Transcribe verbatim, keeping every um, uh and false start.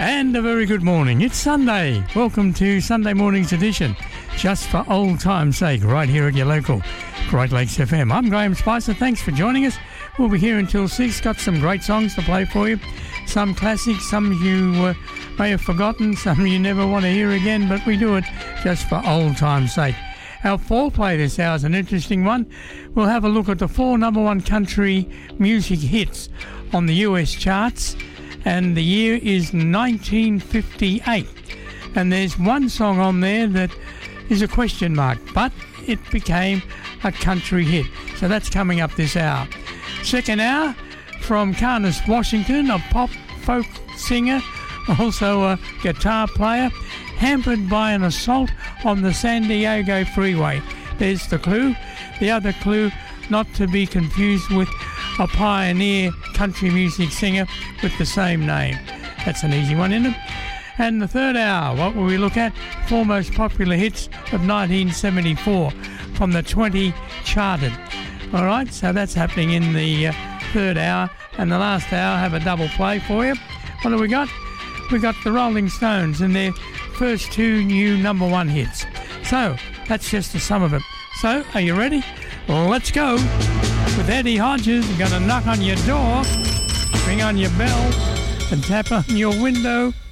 And a very good morning. It's Sunday. Welcome to Sunday morning's edition, just for old time's sake, right here at your local Great Lakes F M. I'm Graham Spicer. Thanks for joining us. We'll be here until six. Got some great songs to play for you. Some classics, some you uh, may have forgotten, some you never want to hear again, but we do it just for old time's sake. Our foreplay this hour is an interesting one. We'll have a look at the four number one country music hits on the U S charts, and the year is nineteen fifty-eight. And there's one song on there that is a question mark, but it became a country hit. So that's coming up this hour. Second hour, from Carnes Washington, a pop folk singer, also a guitar player, hampered by an assault on the San Diego freeway. There's the clue. The other clue, not to be confused with a pioneer country music singer with the same name. That's an easy one, isn't it? And the third hour, what will we look at? Four most popular hits of nineteen seventy-four from the twenty charted. All right, so that's happening in the uh, third hour. And the last hour, have a double play for you. What do we got? We got the Rolling Stones and their first two new number one hits. So that's just the sum of it. So are you ready? Well, let's go. With Eddie Hodges, you're going to knock on your door, ring on your bell, and tap on your window.